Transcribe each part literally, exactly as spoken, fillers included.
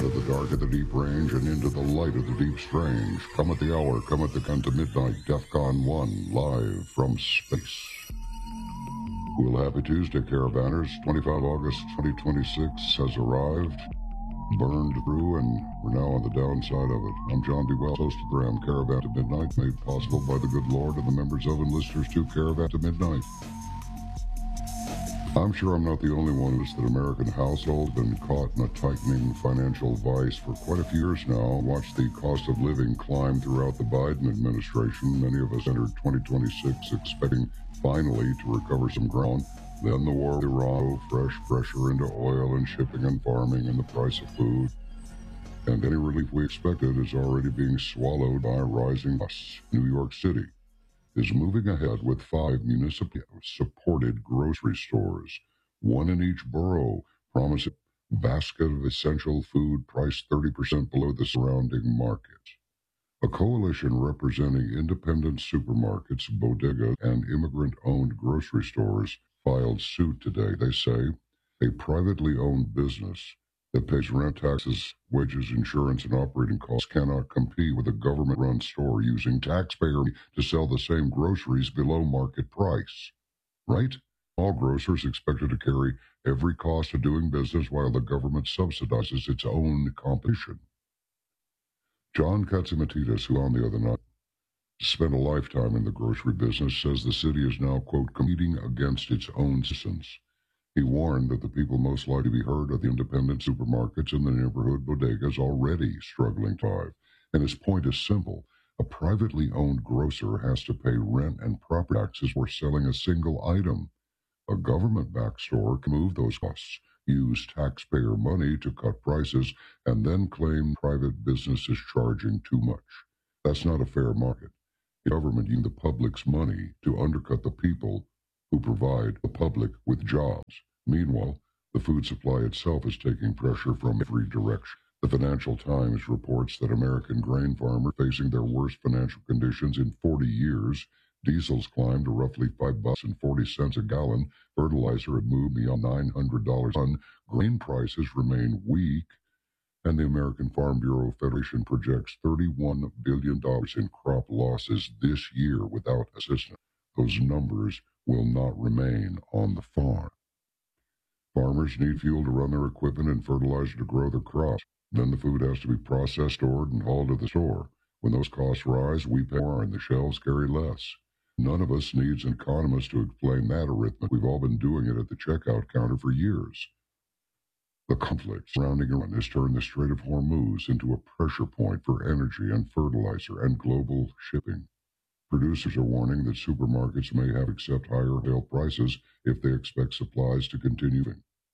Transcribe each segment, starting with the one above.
Out of the dark of the deep range and into the light of the deep strange. Come at the hour, come at the count to midnight. DEFCON one, live from space. Well, happy Tuesday, caravanners. twenty-fifth of August, twenty twenty-six has arrived, burned through, and we're now on the downside of it. I'm John B. Wells, host of the program Caravan to Midnight, made possible by the good Lord and the members of and listeners to Caravan to Midnight. I'm sure I'm not the only one who's that American household has been caught in a tightening financial vice for quite a few years now. Watched the cost of living climb throughout the Biden administration. Many of us entered twenty twenty-six expecting finally to recover some ground. Then the war with Iran, fresh pressure into oil and shipping and farming and the price of food. And any relief we expected is already being swallowed by rising costs. New York City is moving ahead with five municipal-supported grocery stores, one in each borough, promising a basket of essential food priced thirty percent below the surrounding market. A coalition representing independent supermarkets, bodegas, and immigrant-owned grocery stores filed suit today. They say a privately owned business that pays rent, taxes, wages, insurance, and operating costs cannot compete with a government-run store using taxpayer money to sell the same groceries below market price. Right? All grocers expected to carry every cost of doing business while the government subsidizes its own competition. John Katsimatidis, who on the other night spent a lifetime in the grocery business, says the city is now, quote, competing against its own citizens. He warned that the people most likely to be hurt are the independent supermarkets and the neighborhood bodegas already struggling to survive. And his point is simple. A privately owned grocer has to pay rent and property taxes for selling a single item. A government-backed store can move those costs, use taxpayer money to cut prices, and then claim private business is charging too much. That's not a fair market. The government using the public's money to undercut the people who provide the public with jobs. Meanwhile, the food supply itself is taking pressure from every direction. The Financial Times reports that American grain farmers are facing their worst financial conditions in forty years. Diesel's climbed to roughly five bucks and forty cents a gallon. Fertilizer had moved beyond nine hundred dollars a ton. Grain prices remain weak, and the American Farm Bureau Federation projects thirty-one billion dollars in crop losses this year without assistance. Those numbers will not remain on the farm. Farmers need fuel to run their equipment and fertilizer to grow their crops. Then the food has to be processed, stored, and hauled to the store. When those costs rise, we pay more and the shelves carry less. None of us needs an economist to explain that arithmetic. We've all been doing it at the checkout counter for years. The conflict surrounding Iran has turned the Strait of Hormuz into a pressure point for energy and fertilizer and global shipping. Producers are warning that supermarkets may have to accept higher oil prices if they expect supplies to continue.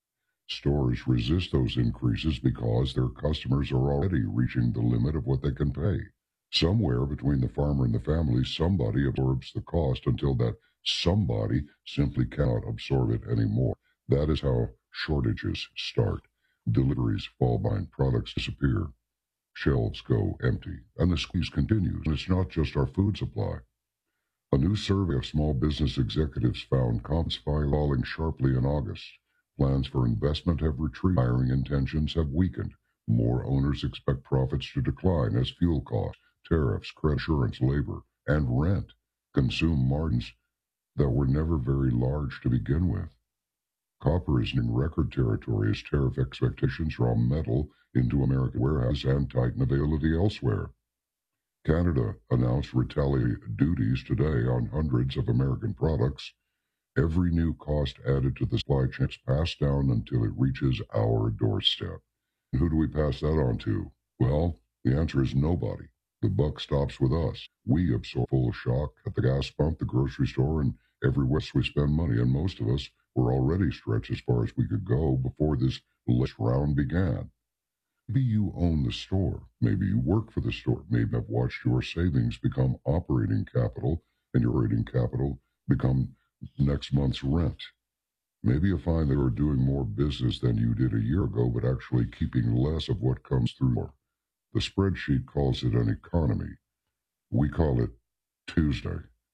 Stores resist those increases because their customers are already reaching the limit of what they can pay. Somewhere between the farmer and the family, somebody absorbs the cost until that somebody simply cannot absorb it anymore. That is how shortages start. Deliveries fall behind, products disappear, shelves go empty, and the squeeze continues. And it's not just our food supply. A new survey of small business executives found comps falling sharply in August. Plans for investment have retreated. Hiring intentions have weakened. More owners expect profits to decline as fuel costs, tariffs, credit insurance, labor, and rent consume margins that were never very large to begin with. Copper is in record territory as tariff expectations draw metal into American warehouses and tighten availability elsewhere. Canada announced retaliatory duties today on hundreds of American products. Every new cost added to the supply chain is passed down until it reaches our doorstep. And who do we pass that on to? Well, the answer is nobody. The buck stops with us. We absorb full shock at the gas pump, the grocery store, and everywhere we spend money, and most of us were already stretched as far as we could go before this latest round began. Maybe you own the store. Maybe you work for the store. Maybe have watched your savings become operating capital, and your operating capital become next month's rent. Maybe you find they are doing more business than you did a year ago, but actually keeping less of what comes through. The spreadsheet calls it an economy. We call it Tuesday.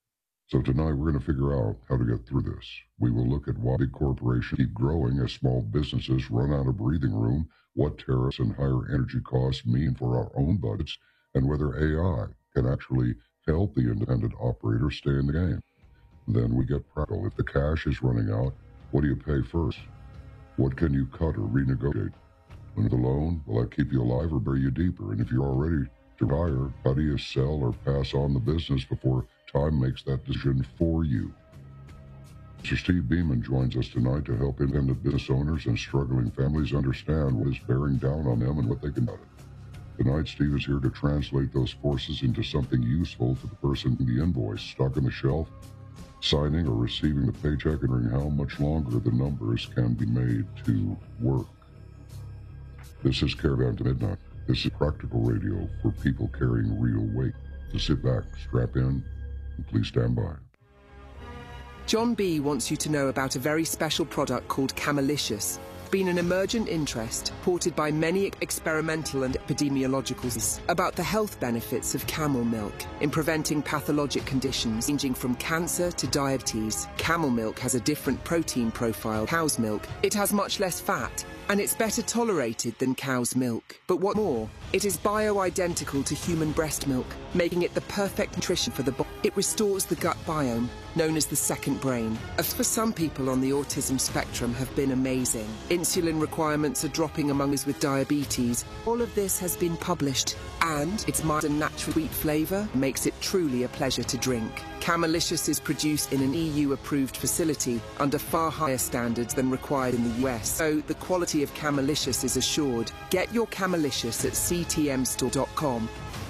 So tonight we're going to figure out how to get through this. We will look at why big corporations keep growing as small businesses run out of breathing room, what tariffs and higher energy costs mean for our own budgets, and whether A I can actually help the independent operator stay in the game. Then we get practical. If the cash is running out, what do you pay first? What can you cut or renegotiate? When the loan, will that keep you alive or bury you deeper? And if you're already to retire, how do you sell or pass on the business before time makes that decision for you? Mister Steve Beeman joins us tonight to help independent business owners and struggling families understand what is bearing down on them and what they can do. Tonight, Steve is here to translate those forces into something useful to the person in the invoice stuck on the shelf, signing or receiving the paycheck, and wondering how much longer the numbers can be made to work. This is Caravan to Midnight. This is practical radio for people carrying real weight. So sit back, strap in, and please stand by. John B. wants you to know about a very special product called Camelicious. Been an emergent interest, ported by many experimental and epidemiologicals, about the health benefits of camel milk in preventing pathologic conditions ranging from cancer to diabetes. Camel milk has a different protein profile than cow's milk. It has much less fat, and it's better tolerated than cow's milk. But what more, it is bio-identical to human breast milk, making it the perfect nutrition for the body. It restores the gut biome, known as the second brain. As for some people on the autism spectrum have been amazing. Insulin requirements are dropping among us with diabetes. All of this has been published, and its mild and natural sweet flavour makes it truly a pleasure to drink. Camelicious is produced in an E U-approved facility under far higher standards than required in the U S, so the quality of Camelicious is assured. Get your Camelicious at c t m store dot com.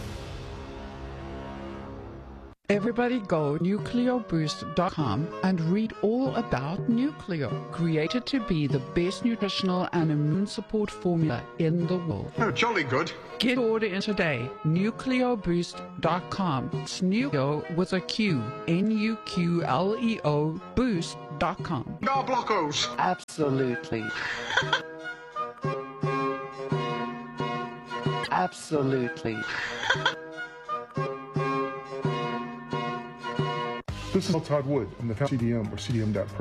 Everybody go nucleo boost dot com and read all about Nucleo, created to be the best nutritional and immune support formula in the world. Oh, jolly good. Get order in today, nucleo boost dot com. It's Nucleo with a Q, N U Q L E O boost dot com. Gar blockos. Absolutely. Absolutely. This is Todd Wood. I'm the founder of C D M, or C D M dot Pro.